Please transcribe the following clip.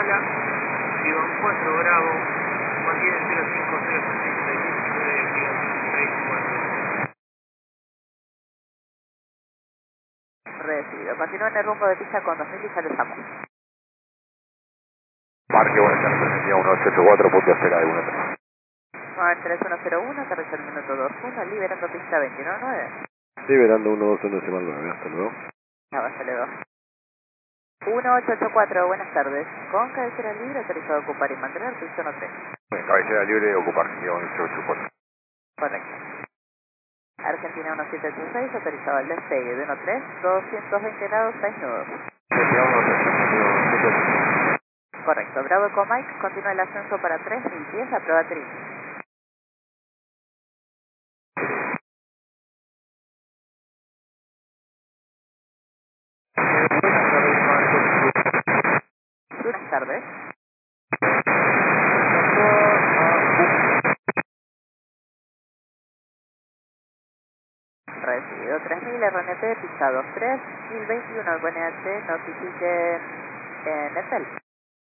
Guatemala, Iván 4 Bravo, mantiene 05066, Iván 64. Recibido. Continúa en el rumbo de pista con 2000 y ya lo estamos. Parque, buenas tardes, tenía 1884, punto cera de 13. 3101, aterriza el minuto 21, liberando pista 219. Liberando 121 hasta luego. Ya va, sale 2. 1884, buenas tardes. Con cabecera libre, autorizado a ocupar y mantener piso no 3. Bueno, cabecera libre, ocupar, lleva 1884. Correcto. Argentina 1786, autorizado al despegue de 13, 220 grados, 6 nudos. Correcto. Bravo con Mike, continúa el ascenso para 3010, a prueba TRI. Buenas tardes. Recibido 3000, RNT, pista 23, 1021, RNT, notifique en Excel.